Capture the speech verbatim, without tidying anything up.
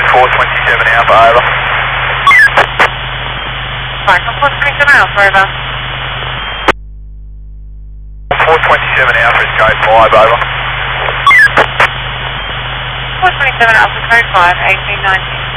four twenty-seven Alpha, over. Right, I'm four twenty-seven Alpha, over. four twenty-seven Alpha is code five, over. four twenty-seven Alpha, code five, eighteen nineteen.